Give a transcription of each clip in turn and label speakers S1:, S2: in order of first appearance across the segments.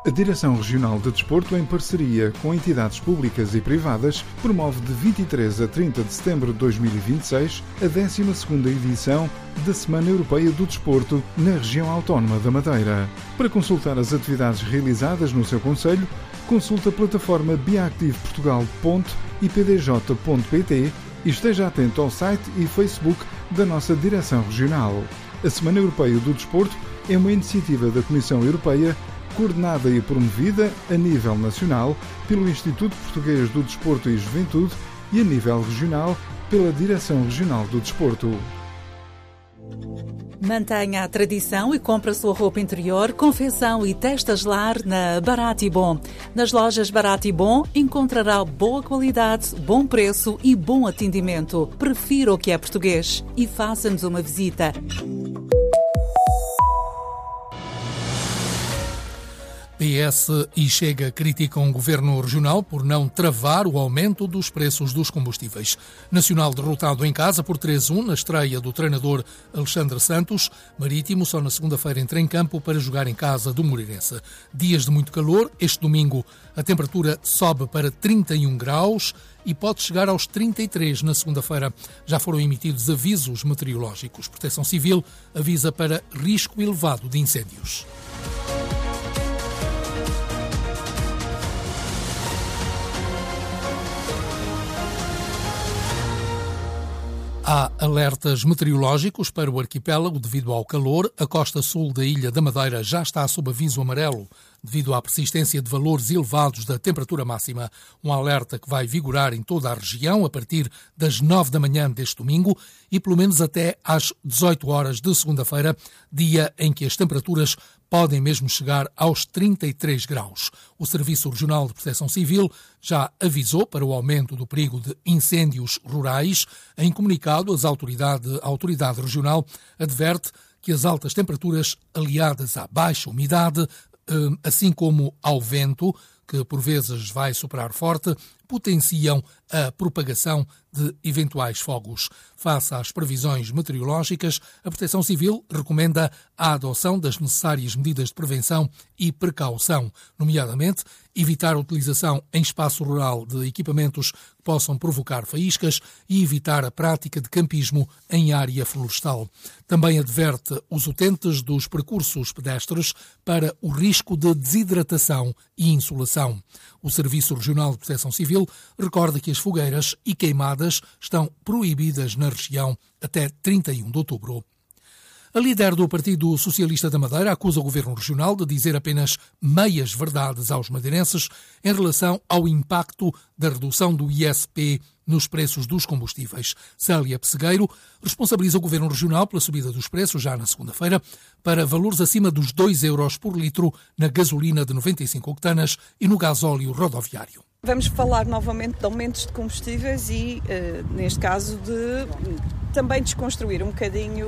S1: A Direção Regional de Desporto, em parceria com entidades públicas e privadas, promove de 23 a 30 de setembro de 2026 a 12ª edição da Semana Europeia do Desporto na região autónoma da Madeira. Para consultar as atividades realizadas no seu concelho, consulte a plataforma biactiveportugal.ipdj.pt e esteja atento ao site e Facebook da nossa Direção Regional. A Semana Europeia do Desporto é uma iniciativa da Comissão Europeia coordenada e promovida a nível nacional pelo Instituto Português do Desporto e Juventude e a nível regional pela Direção Regional do Desporto.
S2: Mantenha a tradição e compre a sua roupa interior, confecção e testas lar na Barato e Bom. Nas lojas Barato e Bom encontrará boa qualidade, bom preço e bom atendimento. Prefira o que é português e faça-nos uma visita.
S3: PS e Chega criticam o Governo Regional por não travar o aumento dos preços dos combustíveis. Nacional derrotado em casa por 3-1 na estreia do treinador Alexandre Santos. Marítimo só na segunda-feira entra em campo para jogar em casa do Moreirense. Dias de muito calor. Este domingo a temperatura sobe para 31 graus e pode chegar aos 33 na segunda-feira. Já foram emitidos avisos meteorológicos. Proteção Civil avisa para risco elevado de incêndios. Há alertas meteorológicos para o arquipélago devido ao calor. A costa sul da Ilha da Madeira já está sob aviso amarelo devido à persistência de valores elevados da temperatura máxima. Um alerta que vai vigorar em toda a região a partir das 9 da manhã deste domingo e pelo menos até às 18 horas de segunda-feira, dia em que as temperaturas podem mesmo chegar aos 33 graus. O Serviço Regional de Proteção Civil já avisou para o aumento do perigo de incêndios rurais. Em comunicado, a autoridade regional adverte que as altas temperaturas, aliadas à baixa umidade, assim como ao vento, que por vezes vai soprar forte, potenciam a propagação de eventuais fogos. Face às previsões meteorológicas, a Proteção Civil recomenda a adoção das necessárias medidas de prevenção e precaução, nomeadamente evitar a utilização em espaço rural de equipamentos que possam provocar faíscas e evitar a prática de campismo em área florestal. Também adverte os utentes dos percursos pedestres para o risco de desidratação e insolação. O Serviço Regional de Proteção Civil recorda que as fogueiras e queimadas estão proibidas na região até 31 de outubro. A líder do Partido Socialista da Madeira acusa o Governo Regional de dizer apenas meias verdades aos madeirenses em relação ao impacto da redução do ISP nos preços dos combustíveis. Célia Pessegueiro responsabiliza o Governo Regional pela subida dos preços já na segunda-feira para valores acima dos 2 euros por litro na gasolina de 95 octanas e no gasóleo rodoviário.
S4: Vamos falar novamente de aumentos de combustíveis e, neste caso, de também desconstruir um bocadinho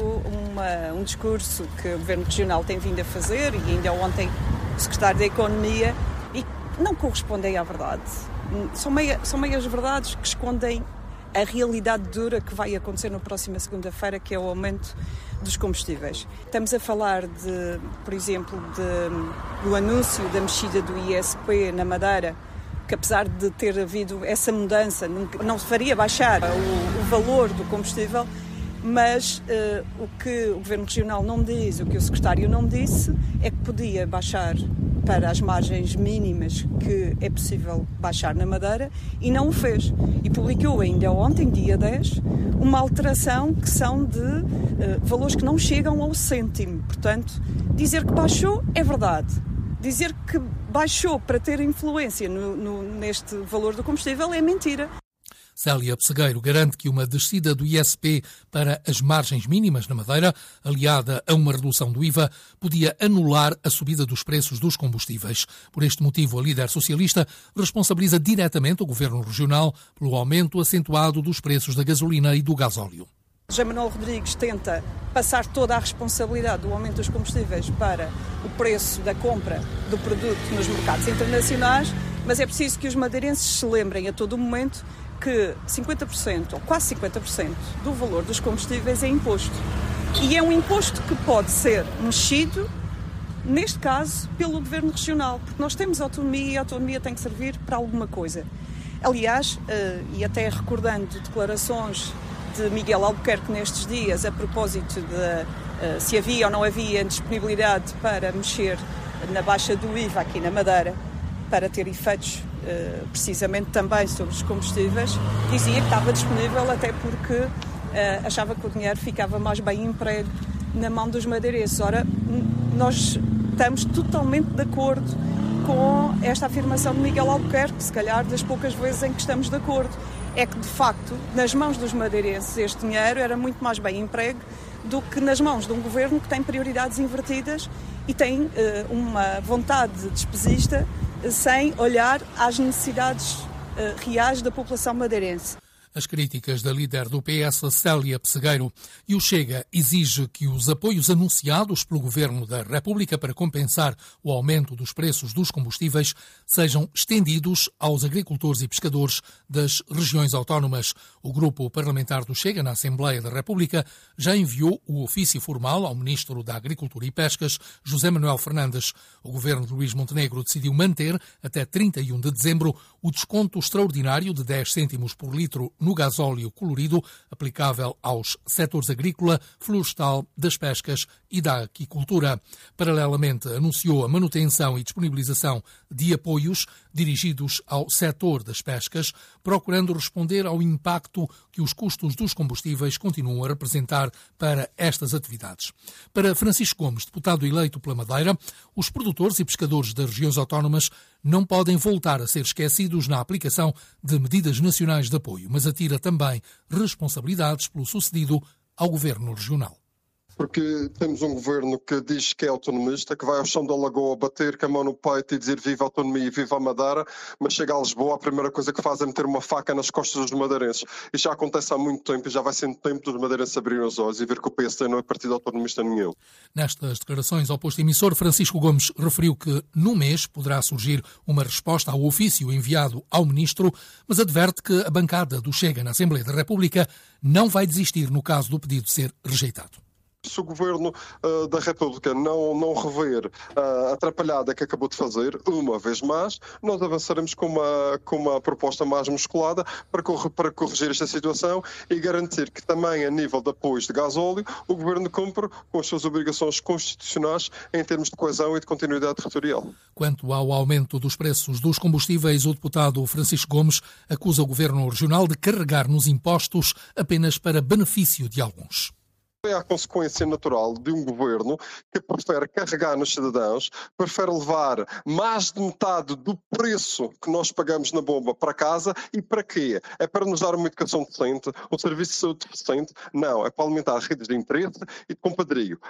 S4: um discurso que o Governo Regional tem vindo a fazer, e ainda ontem o Secretário da Economia, e não correspondem à verdade. São meias verdades que escondem a realidade dura que vai acontecer na próxima segunda-feira, que é o aumento dos combustíveis. Estamos a falar, por exemplo, do anúncio da mexida do ISP na Madeira, que apesar de ter havido essa mudança, não se faria baixar o valor do combustível, mas o que o Governo Regional não me diz, o que o Secretário não me disse, é que podia baixar para as margens mínimas que é possível baixar na Madeira, e não o fez. E publicou ainda ontem, dia 10, uma alteração que são de valores que não chegam ao cêntimo. Portanto, dizer que baixou é verdade. Dizer que baixou para ter influência neste valor do combustível é mentira.
S3: Célia Pessegueiro garante que uma descida do ISP para as margens mínimas na Madeira, aliada a uma redução do IVA, podia anular a subida dos preços dos combustíveis. Por este motivo, a líder socialista responsabiliza diretamente o Governo Regional pelo aumento acentuado dos preços da gasolina e do gasóleo.
S4: José Manuel Rodrigues tenta passar toda a responsabilidade do aumento dos combustíveis para o preço da compra do produto nos mercados internacionais, mas é preciso que os madeirenses se lembrem a todo momento que 50% ou quase 50% do valor dos combustíveis é imposto. E é um imposto que pode ser mexido neste caso, pelo Governo Regional, porque nós temos autonomia e a autonomia tem que servir para alguma coisa. Aliás, e até recordando declarações de Miguel Albuquerque nestes dias a propósito de se havia ou não havia disponibilidade para mexer na baixa do IVA aqui na Madeira, para ter efeitos precisamente também sobre os combustíveis, dizia que estava disponível até porque achava que o dinheiro ficava mais bem emprego na mão dos madeirenses. Ora, nós estamos totalmente de acordo com esta afirmação de Miguel Albuquerque, se calhar das poucas vezes em que estamos de acordo. É que, de facto, nas mãos dos madeirenses este dinheiro era muito mais bem emprego do que nas mãos de um governo que tem prioridades invertidas e tem uma vontade despesista sem olhar às necessidades reais da população madeirense.
S3: As críticas da líder do PS, Célia Pessegueiro, e o Chega exige que os apoios anunciados pelo Governo da República para compensar o aumento dos preços dos combustíveis sejam estendidos aos agricultores e pescadores das regiões autónomas. O grupo parlamentar do Chega, na Assembleia da República, já enviou o ofício formal ao Ministro da Agricultura e Pescas, José Manuel Fernandes. O Governo de Luís Montenegro decidiu manter, até 31 de dezembro, o desconto extraordinário de 10 cêntimos por litro no gasóleo colorido, aplicável aos setores agrícola, florestal, das pescas e da aquicultura. Paralelamente, anunciou a manutenção e disponibilização de apoios dirigidos ao setor das pescas, procurando responder ao impacto que os custos dos combustíveis continuam a representar para estas atividades. Para Francisco Gomes, deputado eleito pela Madeira, os produtores e pescadores das regiões autónomas não podem voltar a ser esquecidos na aplicação de medidas nacionais de apoio, mas atira também responsabilidades pelo sucedido ao Governo Regional.
S5: Porque temos um governo que diz que é autonomista, que vai ao chão da Lagoa bater com a mão no peito e dizer viva a autonomia e viva a Madeira, mas chega a Lisboa, a primeira coisa que faz é meter uma faca nas costas dos madeirenses. E já acontece há muito tempo e já vai sendo tempo dos madeirenses abrirem os olhos e ver que o PSD não é partido autonomista nenhum.
S3: Nestas declarações ao posto emissor, Francisco Gomes referiu que no mês poderá surgir uma resposta ao ofício enviado ao Ministro, mas adverte que a bancada do Chega na Assembleia da República não vai desistir no caso do pedido ser rejeitado.
S5: Se o Governo da República não rever a atrapalhada que acabou de fazer, uma vez mais, nós avançaremos com uma proposta mais musculada para corrigir esta situação e garantir que também a nível de apoios de gasóleo o Governo cumpre com as suas obrigações constitucionais em termos de coesão e de continuidade territorial.
S3: Quanto ao aumento dos preços dos combustíveis, o deputado Francisco Gomes acusa o Governo Regional de carregar nos impostos apenas para benefício de alguns.
S5: É a consequência natural de um governo que prefere carregar nos cidadãos, prefere levar mais de metade do preço que nós pagamos na bomba para casa. E para quê? É para nos dar uma educação decente, um serviço de saúde decente? Não, é para alimentar redes de interesse e de compadrio.